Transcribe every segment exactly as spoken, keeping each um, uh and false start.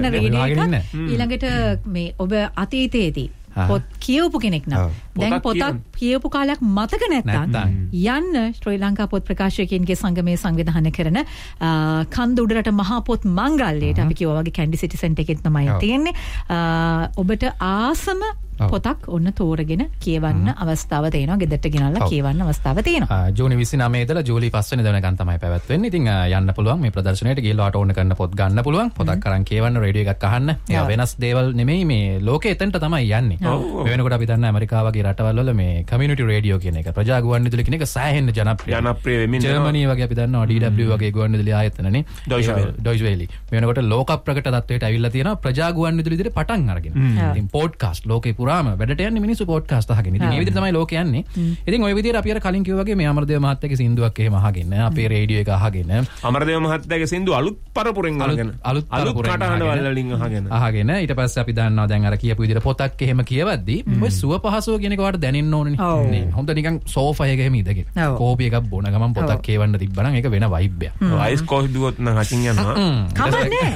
කරන රේඩියෝ එක. ඊළඟට මේ ඔබ අතීතයේදී පොත් කියවපු කෙනෙක් නම් දැන් පොතක් කියවපු කාලයක් මතක නැත්නම් යන්න ශ්‍රී ලංකා පොත් ප්‍රකාශකයන්ගේ සංගමයේ සංවිධානය කරන කන්ද උඩරට මහා පොත් මංගල්‍යයට අපි කියවා වගේ කැන්ඩි සිටි සෙන්ටර් එකේ තමයි තියෙන්නේ. ඔබට ආසම පොතක් ඔන්න තෝරගෙන කියවන්න අවස්ථාව තියෙනවා. ගෙදරට ගෙනල්ලා කියවන්න අවස්ථාව තියෙනවා. ජූනි විසිනවය ඉඳලා ජූලි පහ වෙනිදා වෙනකන් තමයි පැවැත්වෙන්නේ. ඉතින් යන්න පුළුවන් මේ ප්‍රදර්ශනයට ගිහලා ඔයාට ඕන කරන පොත් ගන්න පුළුවන්. පොතක් අරන් කියවන්න රේඩියෝ එකක් අහන්න. ඒවා වෙනස් දේවල් නෙමෙයි මේ ලෝකෙ එතනට තමයි යන්නේ. මේ වෙනකොට අපි දන්න ඇමරිකාව වගේ රටවල් වල මේ කමියුනිටි රේඩියෝ කියන එක ප්‍රජා ගුවන්විදුලි කියන එක සෑහෙන්න ජනප්‍රියයි. ජනප්‍රිය වෙමින් යනවා. ජර්මනිය වගේ අපි දන්නවා ඩී ඩබ්ලිව් වගේ ගුවන්විදුලි ආයතනනේ. ඩොයිච් වෙලි. මේ වෙනකොට ලෝක ප්‍රකට තත්වයට ඇවිල්ලා තියෙනවා ප්‍රජා ගුවන්විදුලි විදිහට පටන් අරගෙන. ඉතින් පොඩ්කාස්ට් ලෝකේ පුරාම වැඩට යන්නේ මිනිස්සු පොඩ්කාස්ට් අහගෙන. ඉතින් මේ විදිහට තමයි ලෝකේ යන්නේ. ඉතින් ওই විදිහට අපි අර කලින් කිව්වා වගේ මේ අමරදේව මහත්තයාගේ සින්දුවක් එහෙම අහගෙන අපේ රේඩියෝ එක අහගෙන අමරදේව මහත්තයාගේ සින්දු අලුත් පරපුරෙන් අහගෙන අලුත් පරපුරෙන් කටහඬ වලින් අහගෙන අහගෙන ඊට පස්සේ අපි දන්නවා දැන් අර කියපු විදිහට පොතක් එහෙම කියවද්දී ඔය සුව පහසුව කියන එක වාට දැනෙන්න ඕනේ නේ. හොඳ නිකන් සෝෆා එකක එහෙම ඉඳගෙන කෝපි එකක් බොන ගමන් පොතක් කියවන්න තිබ්බනම් ඒක වෙන වයිබ් එකක්. අයිස් කෝස් දුවොත් නම් හකින් යනවා. කමන්නේ.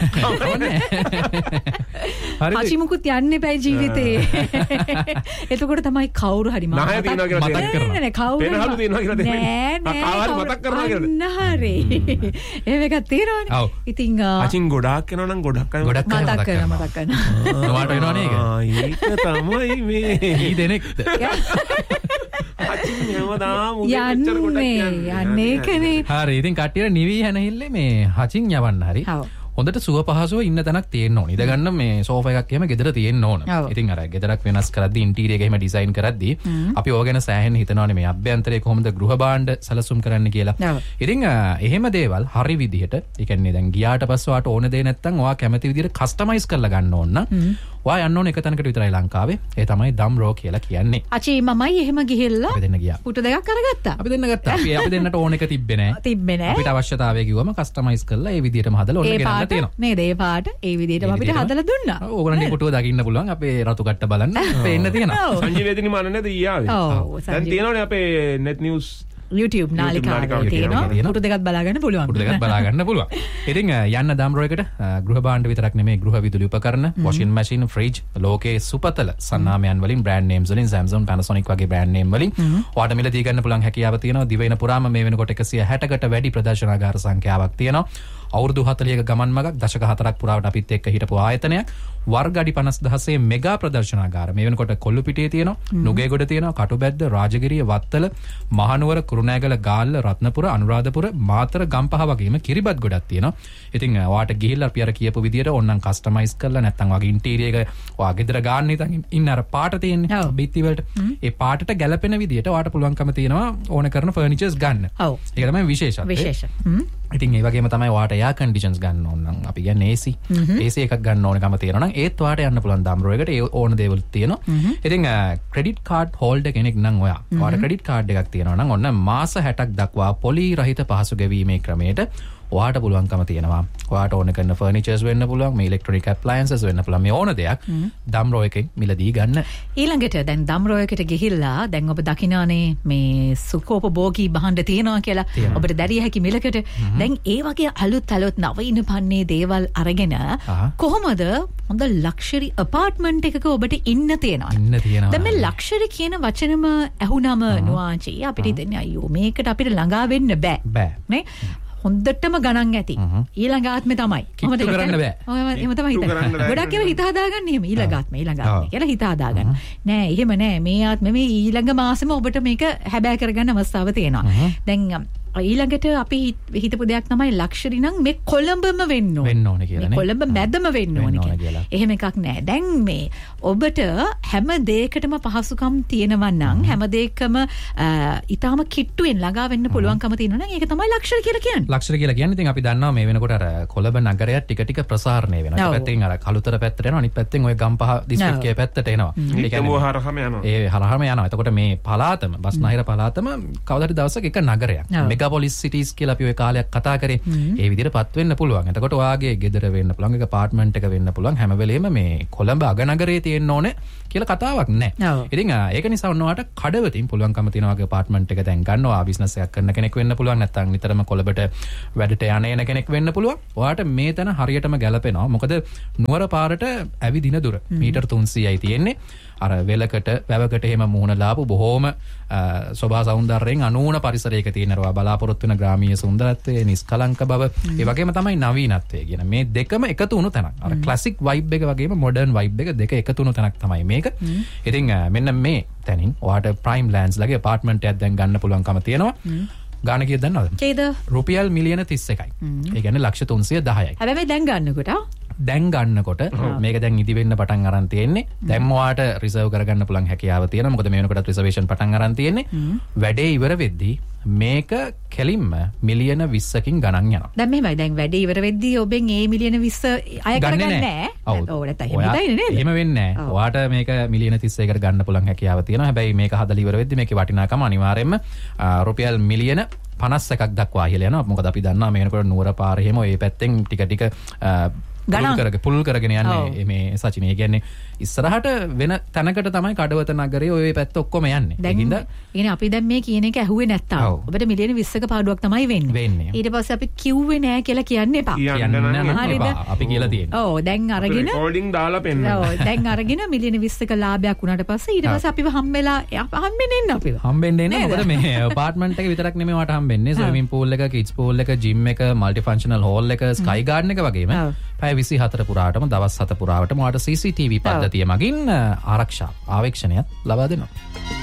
කමන්නේ. හචි මුකුත් යන්නේ බෑ ජීවිතේ. එතකොට තමයි කවුරු හරි මතක් කරනවා. නෑ නෑ කවුරු වෙනහලු තියෙනවා කියලා දෙන්නේ. නෑ කාවරි මතක් කරනවා කියලා. නහරේ. එහෙම එකක් තියෙනවනේ. ඉතින් අචින් ගොඩාක් යනවා නම් ගොඩක් අය මතක් කරනවා මතක් කරනවා. ඔයාට වෙනවනේ ඒක. ආ ඒක තමයි මේ ඊ දෙනෙක්ද. අචින් හැමදාම උදේ මෙච්චර ගොඩක් යන්නේ. යන්නේ කනේ. හරි ඉතින් කට්ටියට නිවි හැනහිල්ලේ මේ හචින් යවන්න හරි. හොඳට සුව පහසුව ඉන්න තැනක් තියෙන්න ඕන. ඉඳ ගන්න මේ සෝෆා එකක් එහෙම ගෙදර තියෙන්න ඕන. ඉතින් අර ගෙදරක් වෙනස් කරද්දී ඉන්ටීරියර් එක එහෙම ඩිසයින් කරද්දී අපි ඕක ගැන සෑහෙන හිතනවානේ මේ අභ්‍යන්තරයේ කොහොමද ගෘහ භාණ්ඩ සැලසුම් කරන්න කියලා. ඉතින් එහෙම දේවල් හරි විදිහට, ඒ කියන්නේ දැන් ගියාට පස්සේ ඔයාට ඕන දේ නැත්තම් ඔයා කැමති විදිහට කස්ටමයිස් කරලා ගන්න ඕන නම් ඔයා යන්න ඕන එක තැනකට විතරයි ලංකාවේ. ඒ තමයි දම්රෝ කියලා කියන්නේ. අචී මමයි එහෙම ගිහිල්ලා අපි දෙන්න ගියා. පුටු දෙකක් අරගත්තා. අපි දෙන්න ගත්තා. අපි අපි දෙන්නට ඕන එක තිබ්බේ නැහැ. තිබ්බේ නැහැ. අපිට අවශ්‍යතාවය කිව්වම කස්ටමයිස් කරලා ඒ විදිහටම හදලා ඔන්න ගෙනල්ලා තියෙනවා. නේද? ඒ පාට ඒ විදිහටම අපිට හදලා දුන්නා. ඕගොල්ලන්ගේ පුටුව දකින්න පුළුවන්. අපේ රතු කට්ට බලන්න පේන්න තියෙනවා. සංජීවේදිනී මාන නේද ඊයාවේ. ඔව්. දැන් තියෙනවනේ අපේ net news YouTube නාලිකාවේ තියෙනවා. පුටු දෙකක් බලා ගන්න පුළුවන්. පුටු දෙකක් බලා ගන්න පුළුවන්. ඉතින් යන්න දම්රෝ එකට ගෘහ භාණ්ඩ විතරක් නෙමෙයි ගෘහ විදුලි උපකරණ, washing machine, fridge, ලෝකේ සුපතල සන්නාමයන් වලින් brand names වලින් Samsung, Panasonic වගේ brand name වලින් ඔයාට මිලදී ගන්න පුළුවන් හැකියාව තියෙනවා. දිවයින පුරාම මේ වෙනකොට එකසිය හැටකට වැඩි ප්‍රදර්ශනාගාර සංඛ්‍යාවක් තියෙනවා. අවුරුදු හතළිහක ගමන් මගක් දශක හතරක් පුරාවට අපිත් එක්ක හිටපු ආයතනයක්. වර්ග අඩි පනස් දහසේ මෙගා ප්‍රදර්ශනාගාර මේ වෙනකොට කොල්ලුපිටියේ තියෙනවා, නුගේගොඩ තියෙනවා, කටුබැද්ද, රාජගිරිය, වත්තල, මහනුවර, කුරුණෑගල, ගාල්ල, රත්නපුර, අනුරාධපුර, මාතර, ගම්පහ වගේම කිරිබත් ගොඩක් තියෙනවා. ඉතින් ඔයාට ගිහිල්ලා අපි අර කියපු විදියට ඕනනම් කස්ටමයිස් කරලා නැත්නම් වගේ ඉන්ටීරියර් එක ඔයා ගෙදර ගන්න ඉතින් ඉන්න අර පාට තියෙන්නේ බිත්ති වලට ඒ පාටට ගැලපෙන විදියට ඔයාට පුළුවන්කම තියෙනවා ඕන කරන ෆර්නිචර්ස් ගන්න. ඒක තමයි විශේෂත්වය. විශේෂ. ඉතින් ඒ වගේම තමයි ඔයාට එයා කන්ඩිෂන්ස් ගන්න ඕන නම් අපි කියන්නේ A C A C එකක් ගන්න ඕනකම තියෙනවා නම් ඒත් ඔයාට යන්න පුළුවන් දම්රෝ එකට ඒ ඕන දේවල් තියෙනවා. ඉතින් ක්‍රෙඩිට් කාඩ් හෝල්ඩර් කෙනෙක් නම් ඔයා ඔයාට ක්‍රෙඩිට් කාඩ් එකක් තියෙනවා නම් ඔන්න මාස හැටක් දක්වා පොලි රහිත පහසු ගෙවීමේ ක්‍රමයට ඔයාට පුළුවන්කම තියෙනවා. ඔයාට ඕන කරන ෆර්නිචර්ස් වෙන්න පුළුවන්, මේ ඉලෙක්ට්‍රොනික ඇප්ලයන්සස් වෙන්න පුළුවන්. මේ ඕන දෙයක් දම්රෝ එකෙන් මිලදී ගන්න. ඊළඟට දැන් දම්රෝ එකට ගිහිල්ලා දැන් ඔබ දකිනානේ මේ සුඛෝපභෝගී භාණ්ඩ තියෙනවා කියලා. ඔබට දැරිය හැකි මිලකට. දැන් ඒ වගේ අලුත් අලුත් නවීන පන්නේ දේවල් අරගෙන කොහොමද හොඳ ලක්ෂරි අපාර්ට්මන්ට් එකක ඔබට ඉන්න තියෙනවා. ඉන්න තියෙනවා. දැන් මේ ලක්ෂරි කියන වචනම ඇහුනම නුවාචි අපිට හිතෙන්නේ අයියෝ මේකට අපිට ළඟා වෙන්න බෑ. බෑ. නේ? හොඳටම ගණන් ඇති. ඊළඟ ආත්මේ තමයි. කිට්ටු කරන්න බෑ. එහෙම තමයි හිතන්නේ. ගොඩක් ඒවා හිත හදාගන්න එහෙම ඊළඟ ආත්මේ ඊළඟ ආත්මේ කියලා හිත හදාගන්න. නෑ එහෙම නෑ. මේ ආත්මේ මේ ඊළඟ මාසෙම ඔබට මේක හැබෑ කරගන්න අවස්ථාව තියෙනවා. දැන් ඊළඟට අපි හිතපු දෙයක් තමයි ලක්ෂරි නම් මේ කොළඹම වෙන්න ඕන. වෙන්න ඕන කියලා නේ. කොළඹ මැදම වෙන්න ඕන කියලා. එහෙම එකක් නෑ. දැන් මේ ඔබට හැම දෙයකටම පහසුකම් තියෙනවා නම් හැම දෙයකම ඊටාම කිට්ටුවෙන් ළඟා වෙන්න පුළුවන්කම තියෙනවා නම් ඒක තමයි ලක්ෂරි කියලා කියන්නේ. ලක්ෂරි කියලා කියන්නේ ඉතින් අපි දන්නවා මේ වෙනකොට අර කොළඹ නගරය ටික ටික ප්‍රසාරණය වෙනවා. එක පැත්තකින් අර කළුතර පැත්තට යනවා, අනිත් පැත්තෙන් ওই ගම්පහ දිස්ත්‍රික්කයේ පැත්තට එනවා. ඒ කියන්නේ හරහම යනවා. ඒ හරහම යනවා. එතකොට මේ පළාතම බස්නාහිර පළාතම කවදාද දවසක එක නගරයක්. මෙගාපොලිස් සිටිස් කියලා අපි ඔය කාලයක් කතා කරේ. ඒ විදිහට පත් වෙන්න පුළුවන්. එතකොට ඔයාගේ ගෙදර වෙන්න පුළුවන්, එක අපාර්ට්මන්ට් එක වෙන්න පුළුවන්. හැම වෙලේම මේ කොළඹ අගනගරේ තියෙන්න ඕනේ කියලා කතාවක් නැහැ. ඉතින් ඒක නිසා ඔන්නවාට කඩවතින් පුළුවන්කම තියෙනවා වගේ අපාර්ට්මන්ට් එක දැන් ගන්නවා, බිස්නස් එකක් කරන කෙනෙක් වෙන්න පුළුවන්. නැත්නම් නිතරම කොළඹට වැඩට යන එන කෙනෙක් වෙන්න පුළුවන්. ඔයාට මේ තැන හරියටම ගැලපෙනවා. මොකද නුවර පාරට ඇවිදින දුර මීටර් තුන්සීයයි තියෙන්නේ. අර වෙලකට වැවකට එහෙම මුහුණ ලාපු බොහෝම සෝභා සෞන්දර්යයෙන් අනූන පරිසරයක තියෙනවා. බලාපොරොත්තු වෙන ග්‍රාමීය සුන්දරත්වය, නිස්කලංක බව, ඒ වගේම තමයි නවීනත්වය කියන මේ දෙකම එකතු වුණු තැනක්. අර ක්ලාසික් වයිබ් එක වගේම මොඩර්න් වයිබ් එක දෙක එකතු වුණු තැනක් තමයි මේක. ඉතින් මෙන්න මේ තැනින් ඔයාට ප්‍රයිම් ලෑන්ඩ්ස් ලගේ අපාර්ට්මන්ට් එකක් දැන් ගන්න පුළුවන්කම තියෙනවා. ගාන කීයද දන්නවද? කීයද? රුපියල් මිලියන තිස් එකයි. ඒ කියන්නේ ලක්ෂ තුන්සිය දහයයි. හැබැයි දැන් ගන්නකොට දැන් ගන්නකොට මේක දැන් ඉදි වෙන්න පටන් අරන් තියෙන්නේ. දැන් ඔයාට රිසර්ව් කරගන්න පුළුවන් හැකියාව තියෙනවා. මොකද මේ වෙනකොටත් රිසර්වේෂන් පටන් අරන් තියෙන්නේ. වැඩේ ඉවර වෙද්දී මේක කෙලින්ම මිලියන විස්සකින් ගණන් යනවා. දැන් මෙහෙමයි. දැන් වැඩේ ඉවර වෙද්දී ඔබෙන් ඒ මිලියන විස්ස අය කරගන්නේ නැහැ. ඔව් නැත්නම් එහෙම දෙන්නේ නේද? එහෙම වෙන්නේ නැහැ. ඔයාට මේක මිලියන තිස් එකකට ගන්න පුළුවන් හැකියාව තියෙනවා. හැබැයි මේක හදලා ඉවර වෙද්දී මේකේ වටිනාකම අනිවාර්යයෙන්ම රුපියල් මිලියන පනස් එකක් දක්වා ඉහළ යනවා. මොකද අපි දන්නවා මේ වෙනකොට නුවර පාර එහෙම ඔය පැත්තෙන් ටික ටික ගණන් කරගෙන පුල් කරගෙන යන්නේ මේ සචින. ඒ කියන්නේ ඉස්සරහට වෙන තැනකට තමයි කඩවත නගරේ ඔය පැත්ත ඔක්කොම යන්නේ. ඒකින්ද ඉතින් අපි දැන් මේ කියන එක ඇහුවේ නැත්තම් ඔබට මිලියන විස්සක පාඩුවක් තමයි වෙන්නේ. ඊට පස්සේ අපි කිව්වේ නෑ කියලා කියන්න එපා. හරිද? අපි කියලා තියෙනවා. ඔව් දැන් අරගෙන රෙකෝඩින් දාලා පෙන්නන්න. ඔව් දැන් අරගෙන මිලියන විස්සක ලාභයක් වුණාට පස්සේ ඊට පස්සේ අපිව හම්බෙලා හම්බෙන්න එන්න අපිව. හම්බෙන්න එන්න. මොකද මේ අපාර්ට්මන්ට් එක විතරක් නෙමෙයි වට හම්බෙන්නේ. ස්විමින් පූල් එක, කිඩ්ස් පූල් එක, ජිම් එක, මල්ටි ෆන්ක්ෂනල් හෝල් එක, ස්කයි ගාඩන් එක වගේම පැය විසිහතර පුරාටම දවස් හත පුරාවටම ඔයාට සී සී ටී වී පද්ධතිය මගින් ආරක්ෂා ආවේක්ෂණයක් ලබා දෙනවා.